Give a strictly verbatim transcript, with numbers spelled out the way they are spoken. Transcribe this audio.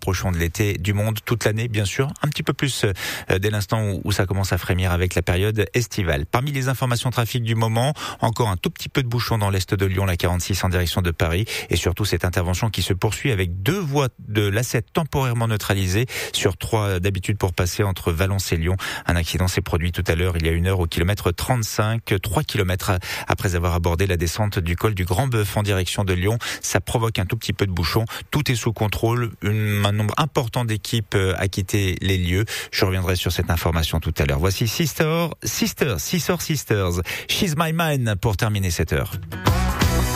approchons de l'été du monde toute l'année, bien sûr, un petit peu plus euh, dès l'instant où, où ça commence à frémir avec la période estivale. Parmi les informations trafic du moment, encore un tout petit peu de bouchon dans l'est de Lyon, la quarante-six en direction de Paris, et surtout cette intervention qui se poursuit avec deux voies de l'A sept temporairement neutralisées sur trois d'habitude pour passer entre Valence et Lyon. Un accident s'est produit tout à l'heure, il y a une heure au kilomètre trente-cinq, trois kilomètres après avoir abordé la descente du col du Grand Bœuf en direction de Lyon. Ça provoque un tout petit peu de bouchon. Tout est sous contrôle. Une, un nombre important d'équipes a quitté les lieux. Je reviendrai sur cette information tout à l'heure. Voici Sister, Sister, Sister, Sisters. She's My Man pour terminer cette heure.